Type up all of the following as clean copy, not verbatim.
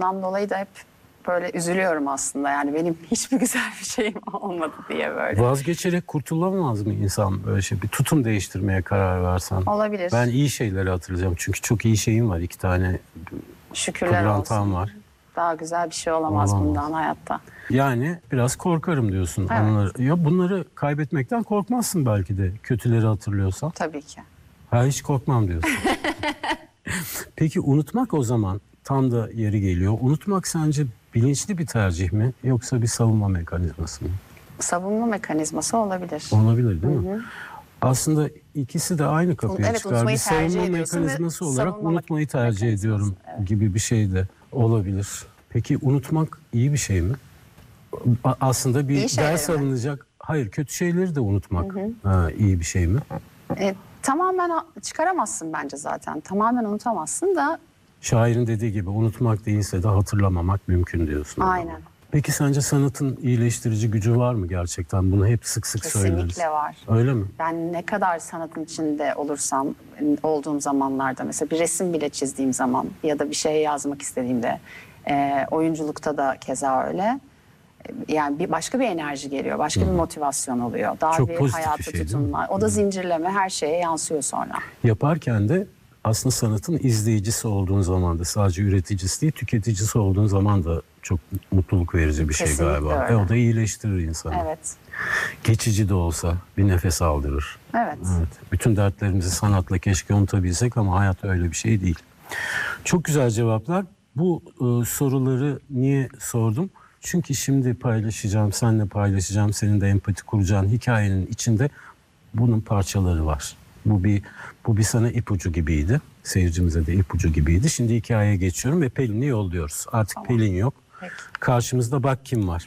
Ondan dolayı da hep böyle üzülüyorum aslında. Yani benim hiçbir güzel bir şeyim olmadı diye böyle. Vazgeçerek kurtulamaz mı insan böyle şey? Bir tutum değiştirmeye karar versen. Olabilir. Ben iyi şeyleri hatırlayacağım. Çünkü çok iyi şeyim var. 2 tane Şükürler pırlantam olsun. var. Daha güzel bir şey olamaz Olamaz. bundan hayatta. Yani biraz korkarım diyorsun. Evet. Onları. Ya bunları kaybetmekten korkmazsın belki de. Kötüleri hatırlıyorsan. Tabii ki. Ha, hiç korkmam diyorsun. Peki unutmak o zaman tam da yeri geliyor. Unutmak sence bilinçli bir tercih mi yoksa bir savunma mekanizması mı? Savunma mekanizması olabilir. Olabilir değil mi? Aslında ikisi de aynı kapıya Evet, çıkar. unutmayı Bir savunma tercih ediyorsun ve mekanizması olarak savunma unutmayı tercih mekanizması, ediyorum evet. gibi bir şey de olabilir. Peki unutmak iyi bir şey mi? Aslında bir İyi şeyleri ders mi? alınacak. Hayır, kötü şeyleri de unutmak iyi bir şey mi? Tamamen çıkaramazsın bence zaten. Tamamen unutamazsın da Şairin dediği gibi unutmak değilse de hatırlamamak mümkün diyorsun. o zaman. aynen. Peki sence sanatın iyileştirici gücü var mı gerçekten? Bunu hep sık sık söyleriz. Kesinlikle var. Öyle mi? Ben ne kadar sanatın içinde olursam, olduğum zamanlarda mesela bir resim bile çizdiğim zaman ya da bir şey yazmak istediğimde, oyunculukta da keza öyle. Yani başka bir enerji geliyor, başka bir motivasyon oluyor. Daha Çok bir pozitif bir hayata şey, değil mi? tutunma. O da zincirleme, her şeye yansıyor sonra. Yaparken de aslında sanatın izleyicisi olduğun zaman da sadece üreticisi değil, tüketicisi olduğun zaman da çok mutluluk verici bir şey Kesinlikle galiba. öyle. O da iyileştirir insanı. Evet, Geçici de olsa bir nefes aldırır. evet. Evet. Bütün dertlerimizi sanatla keşke unutabilsek ama hayat öyle bir şey değil. Çok güzel cevaplar. Bu soruları niye sordum? Çünkü şimdi paylaşacağım, seninle paylaşacağım, senin de empati kuracağın hikayenin içinde bunun parçaları var. Bu bir sana ipucu gibiydi. Seyircimize de ipucu gibiydi. Şimdi hikayeye geçiyorum ve Pelin'i yolluyoruz. Artık Tamam. Pelin yok. Peki. Karşımızda bak kim var.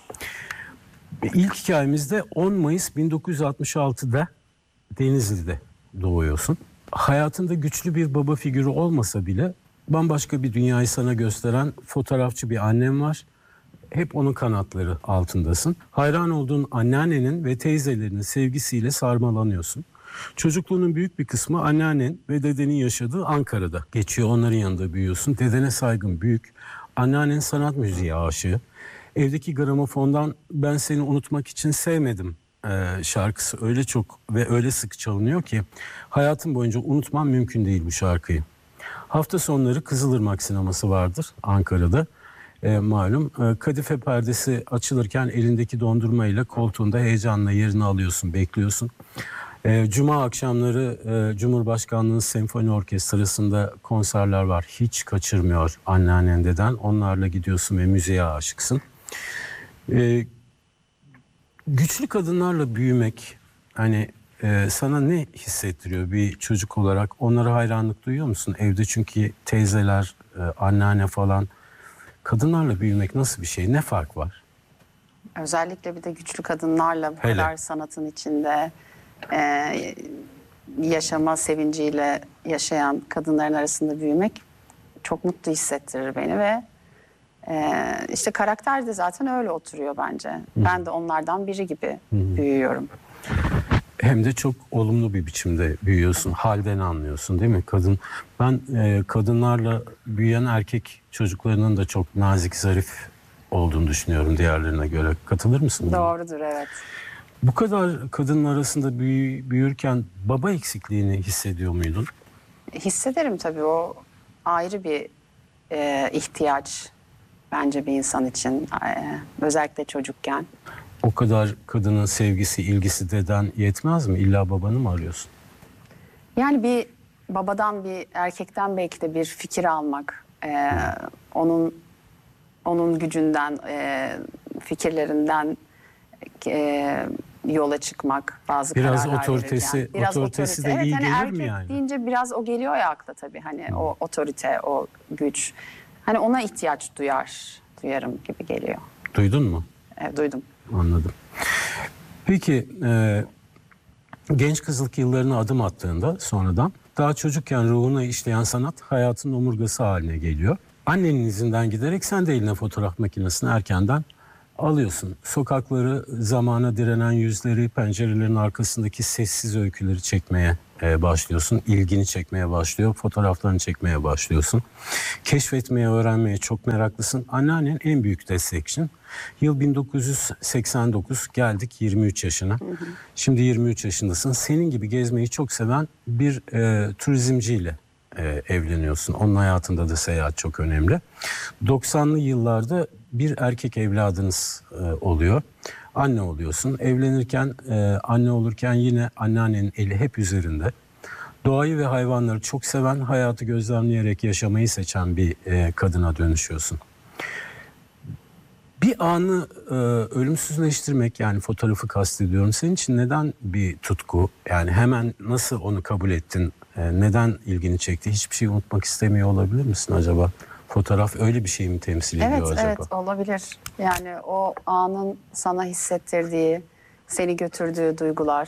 İlk hikayemizde 10 Mayıs 1966'da Denizli'de doğuyorsun. Hayatında güçlü bir baba figürü olmasa bile bambaşka bir dünyayı sana gösteren fotoğrafçı bir annem var. Hep onun kanatları altındasın. Hayran olduğun anneannenin ve teyzelerinin sevgisiyle sarmalanıyorsun. Çocukluğunun büyük bir kısmı anneannen ve dedenin yaşadığı Ankara'da geçiyor. Onların yanında büyüyorsun. Dedene saygın büyük. Anneannen sanat müziği aşığı. Evdeki gramofondan Ben Seni Unutmak için Sevmedim şarkısı öyle çok ve öyle sık çalınıyor ki hayatım boyunca unutmam mümkün değil bu şarkıyı. Hafta sonları Kızılırmak sineması vardır Ankara'da. Malum kadife perdesi açılırken elindeki dondurmayla koltuğunda heyecanla yerini alıyorsun, bekliyorsun. Cuma akşamları Cumhurbaşkanlığı Senfoni Orkestrası'nda konserler var. Hiç kaçırmıyor anneannen deden. Onlarla gidiyorsun ve müziğe aşıksın. Güçlü kadınlarla büyümek hani sana ne hissettiriyor bir çocuk olarak? Onlara hayranlık duyuyor musun? Evde çünkü teyzeler, anneanne falan. Kadınlarla büyümek nasıl bir şey? Ne fark var? Özellikle bir de güçlü kadınlarla bu Hele. kadar sanatın içinde yaşama sevinciyle yaşayan kadınların arasında büyümek çok mutlu hissettirir beni ve işte karakter de zaten öyle oturuyor bence. Ben de onlardan biri gibi büyüyorum. Hem de çok olumlu bir biçimde büyüyorsun. Halden anlıyorsun değil mi? Ben kadınlarla büyüyen erkek çocuklarının da çok nazik, zarif olduğunu düşünüyorum diğerlerine göre. Katılır mısın buna? Doğrudur, evet. Bu kadar kadının arasında büyürken baba eksikliğini hissediyor muydun? Hissederim tabii, o ayrı bir ihtiyaç bence bir insan için, özellikle çocukken. O kadar kadının sevgisi, ilgisi deden yetmez mi? İlla babanı mı arıyorsun? Yani bir babadan, bir erkekten belki de bir fikir almak, onun gücünden, fikirlerinden yola çıkmak, bazı Biraz kararlar otoritesi, verirken. Biraz otoritesi de evet, iyi hani gelir erkek mi yani? deyince biraz o geliyor ya akla tabii, hani o otorite, o güç. Hani ona ihtiyaç duyarım gibi geliyor. Duydun mu? Duydum. Anladım. Peki genç kızlık yıllarına adım attığında sonradan daha çocukken ruhuna işleyen sanat hayatın omurgası haline geliyor. Annenin izinden giderek sen de eline fotoğraf makinesini erkenden Alıyorsun sokakları, zamana direnen yüzleri, pencerelerin arkasındaki sessiz öyküleri çekmeye başlıyorsun. İlgini çekmeye başlıyor, fotoğraflarını çekmeye başlıyorsun. Keşfetmeye, öğrenmeye çok meraklısın. Anneannen en büyük destekçin. Yıl 1989, geldik 23 yaşına. Şimdi 23 yaşındasın. Senin gibi gezmeyi çok seven bir turizmciyle evleniyorsun. Onun hayatında da seyahat çok önemli. 90'lı yıllarda bir erkek evladınız oluyor. Anne oluyorsun. Evlenirken, anne olurken yine anneannenin eli hep üzerinde. Doğayı ve hayvanları çok seven, hayatı gözlemleyerek yaşamayı seçen bir kadına dönüşüyorsun. Bir anı ölümsüzleştirmek, yani fotoğrafı kastediyorum. Senin için neden bir tutku? Yani hemen nasıl onu kabul ettin? Neden ilgini çekti? Hiçbir şey unutmak istemiyor olabilir misin acaba? Fotoğraf öyle bir şey mi temsil ediyor acaba? Evet, olabilir. Yani o anın sana hissettirdiği, seni götürdüğü duygular.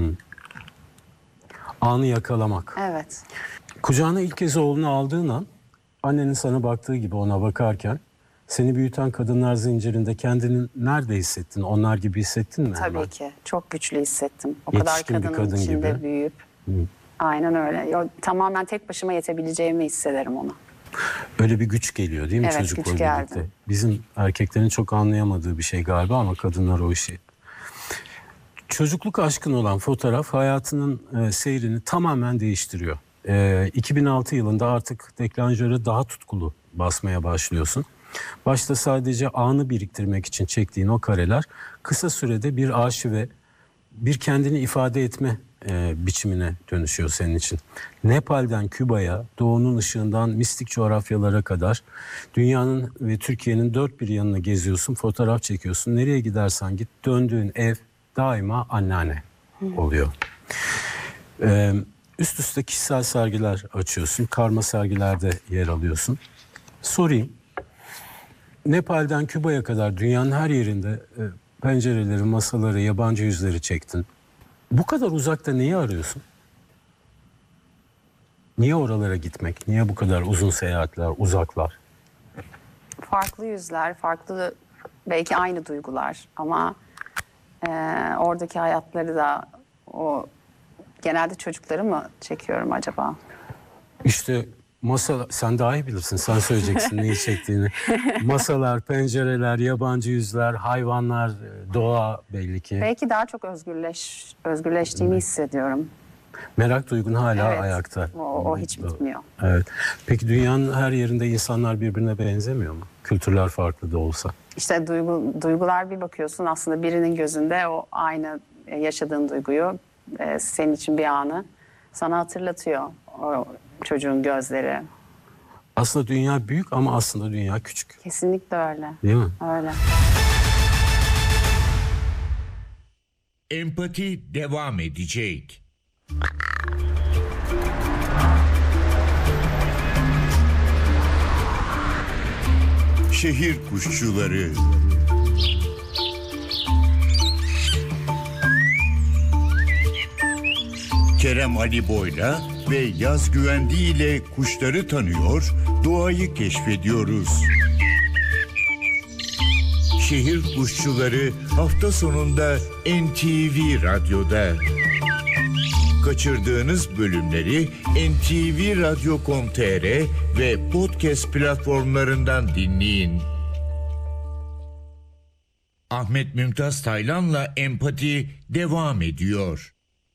Anı yakalamak. Evet. Kucağına ilk kez oğlunu aldığın an, annenin sana baktığı gibi ona bakarken, seni büyüten kadınlar zincirinde kendini nerede hissettin? Onlar gibi hissettin mi? Tabii hemen? ki. Çok güçlü hissettim. O kadar Yetişkin bir kadının kadın içinde gibi. büyüyüp. Aynen öyle. Tamamen tek başıma yetebileceğimi hissederim ona. Öyle bir güç geliyor değil mi, Evet, çocukla güç geldi. birlikte? Bizim erkeklerin çok anlayamadığı bir şey galiba ama kadınlar o işi. Çocukluk aşkın olan fotoğraf hayatının seyrini tamamen değiştiriyor. 2006 yılında artık deklanjöre daha tutkulu basmaya başlıyorsun. Başta sadece anı biriktirmek için çektiğin o kareler kısa sürede bir arşive, bir kendini ifade etme biçimine dönüşüyor senin için. Nepal'den Küba'ya, doğunun ışığından mistik coğrafyalara kadar dünyanın ve Türkiye'nin dört bir yanını geziyorsun, fotoğraf çekiyorsun. Nereye gidersen git, döndüğün ev daima anneanne oluyor. Üst üste kişisel sergiler açıyorsun, karma sergilerde yer alıyorsun. Sorayım, Nepal'den Küba'ya kadar dünyanın her yerinde pencereleri, masaları, yabancı yüzleri çektin. Bu kadar uzakta neyi arıyorsun? Niye oralara gitmek? Niye bu kadar uzun seyahatler, uzaklar? Farklı yüzler, farklı belki aynı duygular ama oradaki hayatları da genelde çocukları mı çekiyorum acaba? İşte masa, sen daha iyi bilirsin, sen söyleyeceksin neyi çektiğini. Masalar, pencereler, yabancı yüzler, hayvanlar, doğa belli ki. Belki daha çok özgürleştiğimi hissediyorum. Merak duygun hala Evet, ayakta. o hiç bitmiyor. Evet. Peki dünyanın her yerinde insanlar birbirine benzemiyor mu? Kültürler farklı da olsa. İşte duygular, bir bakıyorsun aslında birinin gözünde o aynı yaşadığın duyguyu, senin için bir anı sana hatırlatıyor. O çocuğun gözleri. Aslında dünya büyük ama aslında dünya küçük. Kesinlikle öyle. Değil mi? Öyle. Empati devam edecek. Şehir kuşçuları. Kerem Ali Boy'la ve Yaz Güvendi ile kuşları tanıyor, doğayı keşfediyoruz. Şehir kuşçuları hafta sonunda NTV Radyo'da. Kaçırdığınız bölümleri ntvradio.com.tr ve podcast platformlarından dinleyin. Ahmet Mümtaz Taylan'la Empati devam ediyor.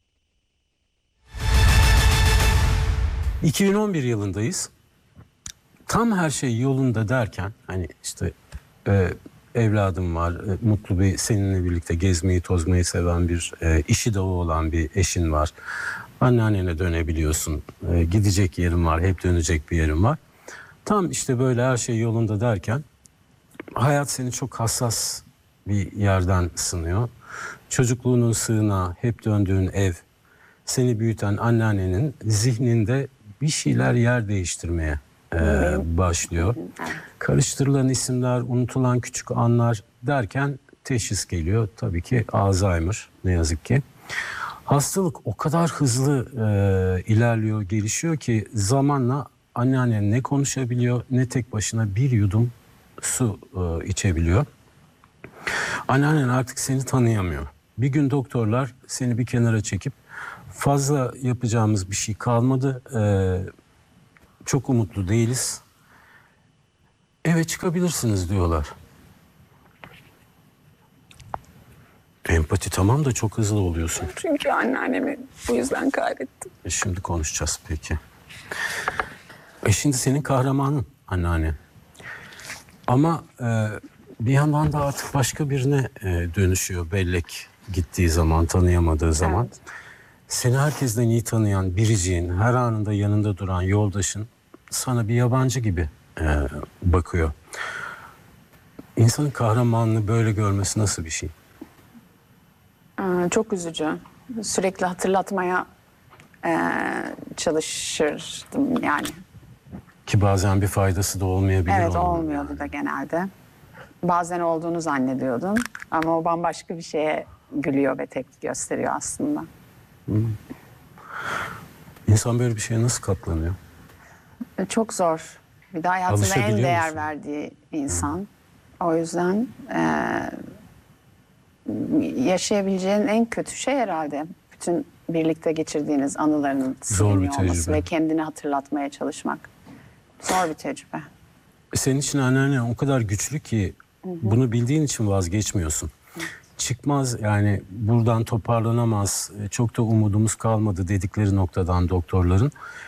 2011 yılındayız. Tam her şey yolunda derken, hani işte evladım var, mutlu bir, seninle birlikte gezmeyi, tozmayı seven bir, işi de o olan bir eşin var. Anneannene dönebiliyorsun, gidecek yerin var, hep dönecek bir yerin var. Tam işte böyle her şey yolunda derken hayat seni çok hassas bir yerden sınıyor. Çocukluğunun sığınağı, hep döndüğün ev, seni büyüten anneannenin zihninde bir şeyler yer değiştirmeye başlıyor. Karıştırılan isimler, unutulan küçük anlar derken teşhis geliyor. Tabii ki Alzheimer, ne yazık ki. Hastalık o kadar hızlı ilerliyor, gelişiyor ki zamanla anneannen ne konuşabiliyor ne tek başına bir yudum su içebiliyor. Anneannen artık seni tanıyamıyor. Bir gün doktorlar seni bir kenara çekip fazla yapacağımız bir şey kalmadı. Çok umutlu değiliz. Eve çıkabilirsiniz diyorlar. Empati tamam da çok hızlı oluyorsun. Çünkü anneannemi bu yüzden kaybettim. Şimdi konuşacağız peki. Şimdi senin kahramanın anneannen. Ama bir yandan da artık başka birine dönüşüyor bellek gittiği zaman, tanıyamadığı zaman. Evet. Seni herkesten iyi tanıyan biriciğin, her anında yanında duran yoldaşın sana bir yabancı gibi bakıyor. İnsanın kahramanını böyle görmesi nasıl bir şey? Çok üzücü. Sürekli hatırlatmaya çalışırdım yani. Ki bazen bir faydası da olmayabilir. Evet, onun. olmuyordu da genelde. Bazen olduğunu zannediyordum ama o bambaşka bir şeye gülüyor ve tepki gösteriyor aslında. İnsan böyle bir şeye nasıl katlanıyor? Çok zor. Bir de hayatında en Alışabiliyor değer musun? verdiği insan. O yüzden yaşayabileceğin en kötü şey herhalde. Bütün birlikte geçirdiğiniz anıların Zor bir siliniyor olması tecrübe. ve kendini hatırlatmaya çalışmak. Zor bir tecrübe. Senin için anneannen o kadar güçlü ki bunu bildiğin için vazgeçmiyorsun. Çıkmaz yani buradan toparlanamaz, çok da umudumuz kalmadı dedikleri noktadan doktorların.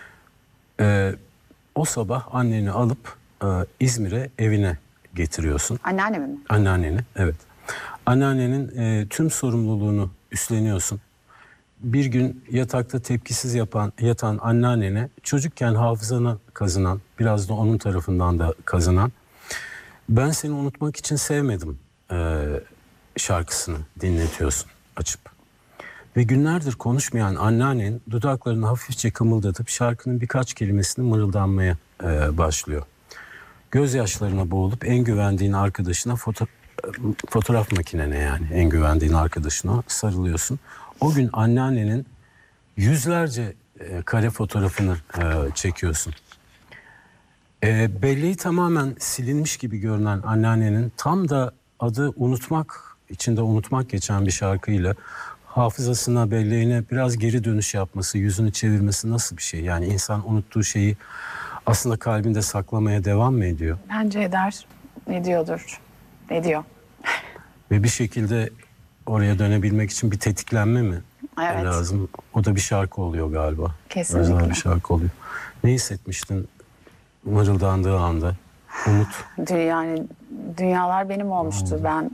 O sabah anneni alıp İzmir'e evine getiriyorsun. Anneannemi mi? Anneanneni, evet. Anneannenin tüm sorumluluğunu üstleniyorsun. Bir gün yatakta tepkisiz yatan anneannene çocukken hafızana kazınan, biraz da onun tarafından da kazınan "Ben seni unutmak için sevmedim" şarkısını dinletiyorsun açıp. Ve günlerdir konuşmayan anneannen dudaklarını hafifçe kımıldatıp şarkının birkaç kelimesini mırıldanmaya başlıyor. Gözyaşlarına boğulup en güvendiğin arkadaşına fotoğraf makinene yani en güvendiğin arkadaşına sarılıyorsun. O gün anneannenin yüzlerce kare fotoğrafını çekiyorsun. Belleği tamamen silinmiş gibi görünen anneannenin tam da adı unutmak, içinde unutmak geçen bir şarkıyla hafızasına, belleğine biraz geri dönüş yapması, yüzünü çevirmesi nasıl bir şey? Yani insan unuttuğu şeyi aslında kalbinde saklamaya devam mı ediyor? Bence eder. Ediyordur. Ediyor. Ve bir şekilde oraya dönebilmek için bir tetiklenme mi Evet. lazım? O da bir şarkı oluyor galiba. Kesinlikle. Özel bir şarkı oluyor. Ne hissetmiştin mırıldandığı anda? Umut. Yani dünyalar benim olmuştu. Ben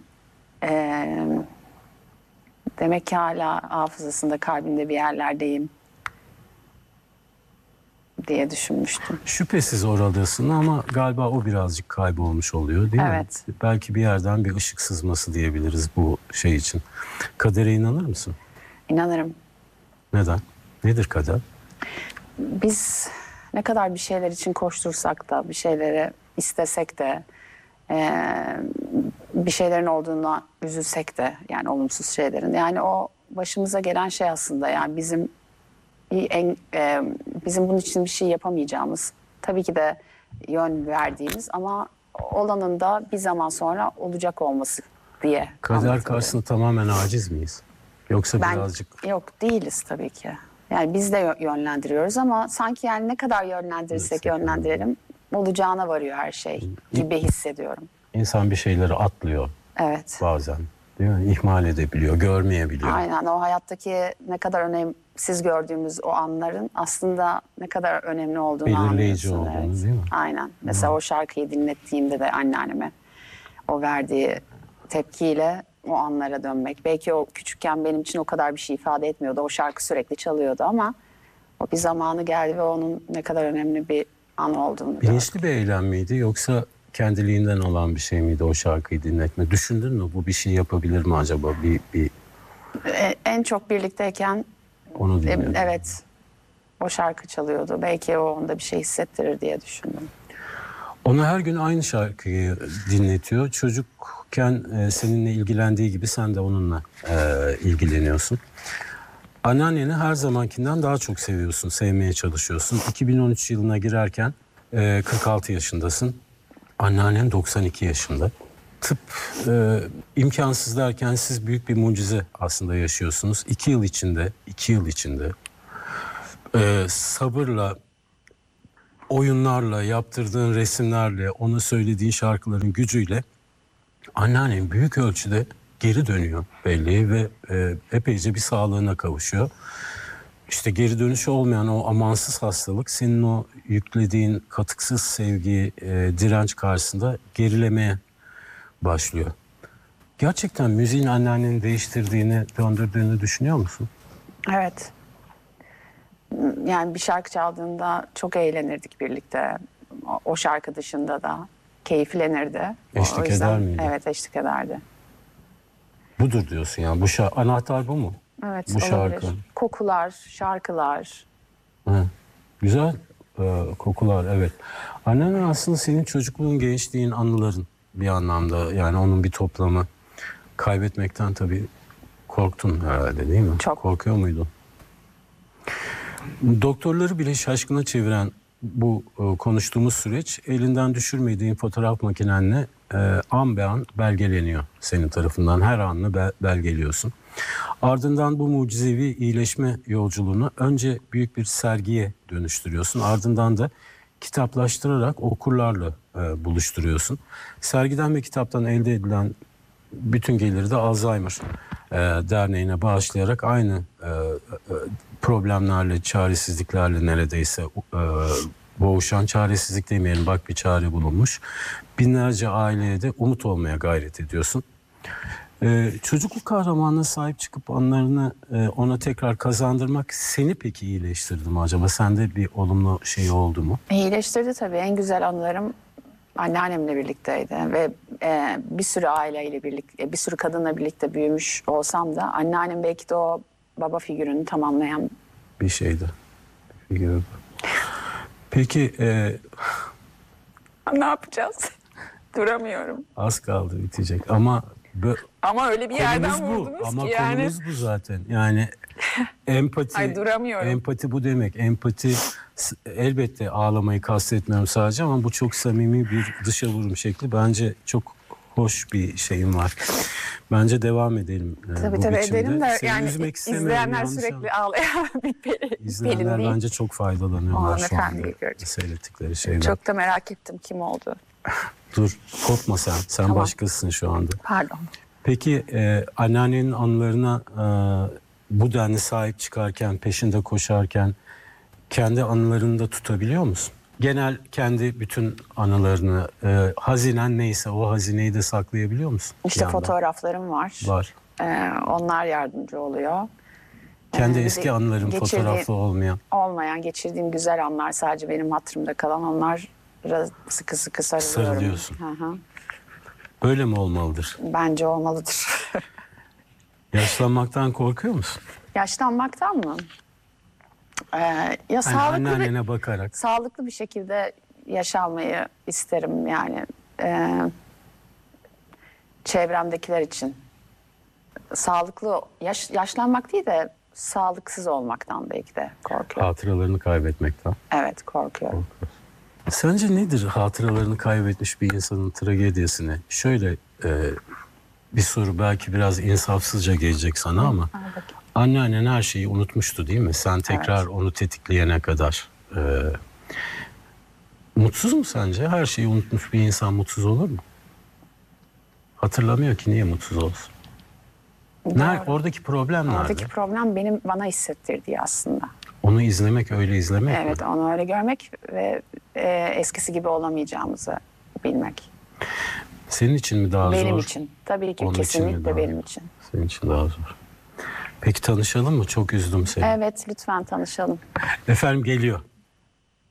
demek ki hala hafızasında, kalbinde bir yerlerdeyim diye düşünmüştüm. Şüphesiz oradasın ama galiba o birazcık kaybolmuş oluyor değil Evet. mi? Belki bir yerden bir ışık sızması diyebiliriz bu şey için. Kadere inanır mısın? İnanırım. Neden? Nedir kader? Biz ne kadar bir şeyler için koştursak da, bir şeyleri istesek de, bir şeylerin olduğuna üzülsek de, yani olumsuz şeylerin. Yani o başımıza gelen şey aslında, yani bizim bizim bunun için bir şey yapamayacağımız, tabii ki de yön verdiğimiz ama olanın da bir zaman sonra olacak olması diye. Kader anlatılıyor. karşısında tamamen aciz miyiz? Yoksa Ben birazcık... yok değiliz tabii ki. Yani biz de yönlendiriyoruz ama sanki yani ne kadar yönlendirirsek yönlendirelim olacağına varıyor her şey gibi hissediyorum. İnsan bir şeyleri atlıyor Evet. bazen. Değil mi? İhmal edebiliyor, görmeyebiliyor. Aynen, o hayattaki ne kadar önemsiz gördüğümüz o anların aslında ne kadar önemli olduğunu Belirleyici anlıyorsun. olduğunu, Evet. değil mi? Aynen. Mesela o şarkıyı dinlettiğimde de anneanneme o verdiği tepkiyle o anlara dönmek. Belki o küçükken benim için o kadar bir şey ifade etmiyordu. O şarkı sürekli çalıyordu ama o bir zamanı geldi ve onun ne kadar önemli bir an olduğunu gördüm. Bilinçli bir eylem miydi yoksa kendiliğinden olan bir şey miydi o şarkıyı dinletme? Düşündün mü bu bir şey yapabilir mi acaba? En çok birlikteyken Onu dinliyordum. evet o şarkı çalıyordu. Belki o onda bir şey hissettirir diye düşündüm. Ona her gün aynı şarkıyı dinletiyor. Çocukken seninle ilgilendiği gibi sen de onunla ilgileniyorsun. Anneanneni her zamankinden daha çok seviyorsun, sevmeye çalışıyorsun. 2013 yılına girerken 46 yaşındasın. Anneannen 92 yaşında. tıp imkansız derken siz büyük bir mucize aslında yaşıyorsunuz. 2 yıl içinde sabırla, oyunlarla, yaptırdığın resimlerle, ona söylediğin şarkıların gücüyle anneannen büyük ölçüde geri dönüyor belli ve epeyce bir sağlığına kavuşuyor. İşte geri dönüşü olmayan o amansız hastalık senin o yüklediğin katıksız sevgi, direnç karşısında gerilemeye başlıyor. Gerçekten müziğin anneannenin değiştirdiğini, döndürdüğünü düşünüyor musun? Evet. Yani bir şarkı çaldığında çok eğlenirdik birlikte. O şarkı dışında da keyiflenirdi. Eşlik eder miydi? Evet, eşlik ederdi. Budur diyorsun yani. Anahtar bu mu? Evet, Bu olabilir. şarkı. Kokular, şarkılar. Hı. Güzel kokular, evet. Anneannen aslında senin çocukluğun, gençliğin, anıların bir anlamda. Yani onun bir toplamı. Kaybetmekten tabii korktun herhalde, değil mi? Çok. Korkuyor muydun? Doktorları bile şaşkına çeviren bu konuştuğumuz süreç, elinden düşürmediğin fotoğraf makinenle an be an belgeleniyor senin tarafından. Her anını belgeliyorsun. Ardından bu mucizevi iyileşme yolculuğunu önce büyük bir sergiye dönüştürüyorsun. Ardından da kitaplaştırarak okurlarla buluşturuyorsun. Sergiden ve kitaptan elde edilen bütün geliri de Alzheimer Derneği'ne bağışlayarak aynı problemlerle, çaresizliklerle neredeyse boğuşan, çaresizlik demeyelim, bak bir çare bulunmuş. Binlerce aileye de umut olmaya gayret ediyorsun. Çocukluk kahramanına sahip çıkıp anılarını ona tekrar kazandırmak seni peki iyileştirdi mi acaba? Sende bir olumlu şey oldu mu? İyileştirdi tabii. En güzel anılarım anneannemle birlikteydi ve bir sürü aileyle birlikte, bir sürü kadınla birlikte büyümüş olsam da anneannem belki de o baba figürünü tamamlayan Bir şeydi. Figür. Peki ne yapacağız? Duramıyorum. az kaldı bitecek ama Ama öyle bir yerden konumuz bu. vurdunuz Ama ki yani. konumuz bu zaten. Yani empati. Ay, duramıyorum. Empati bu demek. Empati elbette ağlamayı kastetmiyorum sadece ama bu çok samimi bir dışa vurum şekli. Bence çok hoş bir şeyim var. Bence devam edelim Tabii bu tabii biçimde. edelim de Seni yani üzmek istemiyorum, izleyenler yanlış sürekli anlama. ağlayan bir Pelin İzleyenler değil. bence çok faydalanıyorlar şu Hanımefendiyi anda görecek. seyrettikleri şeyden. Çok da merak ettim kim oldu. Dur, kopma sen. Sen Tamam. başkasısın şu anda. Pardon. Peki anneannenin anılarına bu denli sahip çıkarken, peşinde koşarken kendi anılarını da tutabiliyor musun? Genel kendi bütün anılarını, hazinen neyse o hazineyi de saklayabiliyor musun? İşte bir yandan? fotoğraflarım var. Var. Onlar yardımcı oluyor. Kendi bir eski de anıların fotoğraflı olmayan. Olmayan, geçirdiğim güzel anlar, sadece benim hatırımda kalan, onlara sıkı sıkı sarılıyorum. Sarılıyorsun. Hı hı. Böyle mi olmalıdır? Bence olmalıdır. Yaşlanmaktan korkuyor musun? Yaşlanmaktan mı? Ya Hani sağlıklı anneannene bakarak. sağlıklı bir şekilde yaşamayı isterim yani. Çevremdekiler için. Sağlıklı, yaşlanmak değil de sağlıksız olmaktan belki de korkuyorum. Hatıralarını kaybetmekten. Evet, korkuyorum. Sence nedir hatıralarını kaybetmiş bir insanın tragediyasını? Şöyle bir soru belki biraz insafsızca gelecek sana ama anneannen her şeyi unutmuştu değil mi? Sen tekrar onu tetikleyene kadar. Mutsuz mu sence? Her şeyi unutmuş bir insan mutsuz olur mu? Hatırlamıyor ki, niye mutsuz olsun? Doğru. Oradaki problem nerede? Oradaki problem bana hissettirdiği aslında. Onu izlemek, öyle izlemek mi? Evet, onu öyle görmek ve eskisi gibi olamayacağımızı bilmek. Senin için mi daha zor? Benim için. Tabii ki Onun için mi kesinlikle daha benim zor? için. Senin için daha zor. Peki tanışalım mı? Çok üzdüm seni. Evet, lütfen tanışalım. Efendim geliyor.